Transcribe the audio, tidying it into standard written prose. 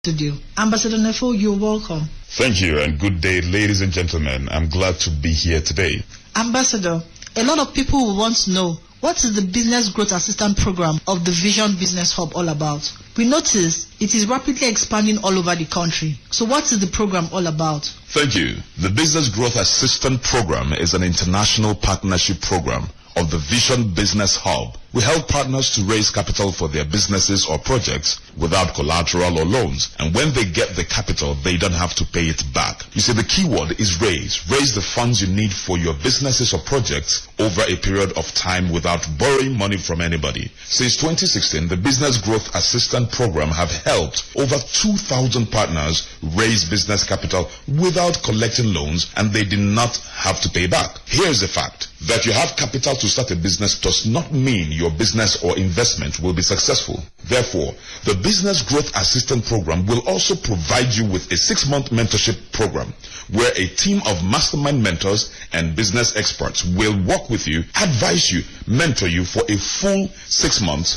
studio. Ambassador Nefo, you're welcome. Thank you, and good day, ladies and gentlemen. I'm glad to be here today. Ambassador, a lot of people will want to know, what is the Business Growth Assistance Program of the Vision Business Hub all about? We notice it is rapidly expanding all over the country. So what is the program all about? Thank you. The Business Growth Assistance Program is an international partnership program of the Vision Business Hub. We help partners to raise capital for their businesses or projects without collateral or loans. And when they get the capital, they don't have to pay it back. You see, the key word is raise. Raise the funds you need for your businesses or projects over a period of time without borrowing money from anybody. Since 2016, the Business Growth Assistance Program have helped over 2,000 partners raise business capital without collecting loans, and they did not have to pay back. Here's the fact. That you have capital to start a business does not mean your business or investment will be successful. Therefore, the Business Growth Assistance Program will also provide you with a 6-month mentorship program where a team of mastermind mentors and business experts will work with you, advise you, mentor you for a full 6 months